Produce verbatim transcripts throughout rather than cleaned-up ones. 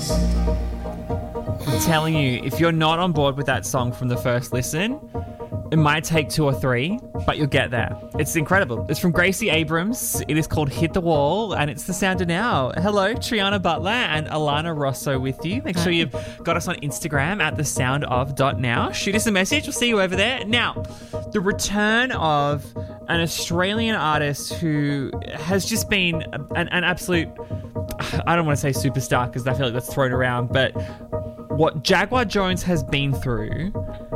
I'm telling you, if you're not on board with that song from the first listen, it might take two or three, but you'll get there. It's incredible. It's from Gracie Abrams. It is called Hit the Wall, and it's the sound of now. Hello, Triana Butler and Alana Rosso with you. Make sure you've got us on Instagram at the sound of dot now. Shoot us a message. We'll see you over there. Now, the return of an Australian artist who has just been an, an absolute, I don't want to say superstar because I feel like that's thrown around, but what Jaguar Jones has been through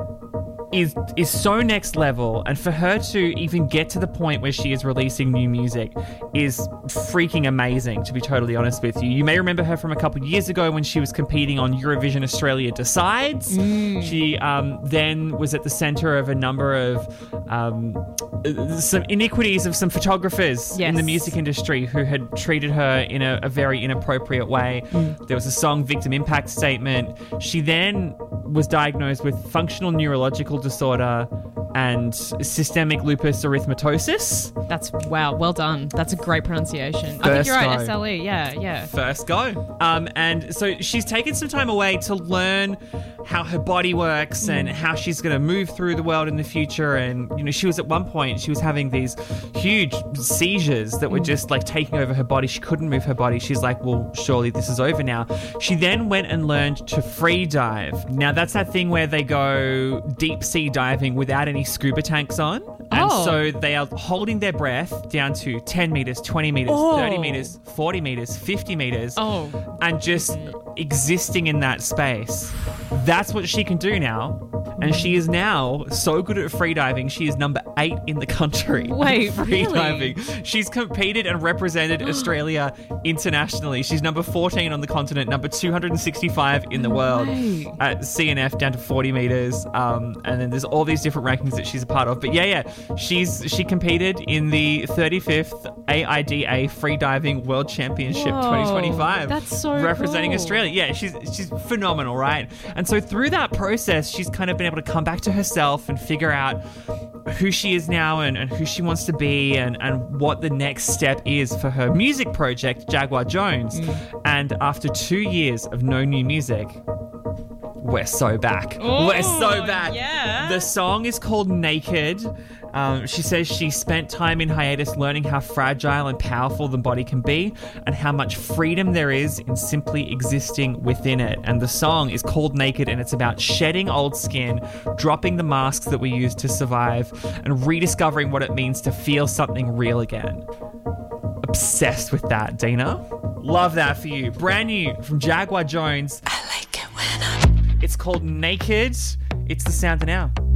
is is so next level, and for her to even get to the point where she is releasing new music is freaking amazing, to be totally honest with you. You may remember her from a couple of years ago when she was competing on Eurovision Australia Decides. Mm. She um, then was at the centre of a number of um, some iniquities of some photographers yes. in the music industry who had treated her in a, a very inappropriate way. Mm. There was a song Victim Impact Statement. She then was diagnosed with functional neurological disorder and systemic lupus erythematosus. That's, wow, well done. That's a great pronunciation. First I think you're right, go. S L E, yeah, yeah. First go. Um, and so she's taken some time away to learn how her body works and mm. how she's going to move through the world in the future. And, you know, she was at one point, she was having these huge seizures that were mm. just like taking over her body. She couldn't move her body. She's like, well, surely this is over now. She then went and learned to free dive. Now, that's that thing where they go deep sea diving without any scuba tanks on. And oh. so they are holding their breath down to ten meters, twenty meters, oh. thirty meters, forty meters, fifty meters, oh. and just existing in that space. That's what she can do now. And she is now so good at freediving, she is number eight in the country. Wait, freediving. Really? She's competed and represented Australia internationally. She's number fourteen on the continent, number two hundred sixty-five in the no world way. at C N F down to forty meters. Um, and then there's all these different rankings that she's a part of. But yeah, yeah, she's she competed in the thirty-fifth A I D A Freediving World Championship Whoa, twenty twenty-five. That's so representing cool. Australia. Yeah, she's she's phenomenal, right? And so through that process, she's kind of been able to come back to herself and figure out who she is now and, and who she wants to be and, and what the next step is for her music project, Jaguar Jones. Mm. And after two years of no new music, we're so back. Ooh, we're so back. Yeah. The song is called Naked. Um, she says she spent time in hiatus learning how fragile and powerful the body can be and how much freedom there is in simply existing within it. And the song is called Naked, and it's about shedding old skin, dropping the masks that we use to survive, and rediscovering what it means to feel something real again. Obsessed with that, Dina. Love that for you. Brand new from Jaguar Jones. I like it when I'm... It's called Naked. It's the sound of now.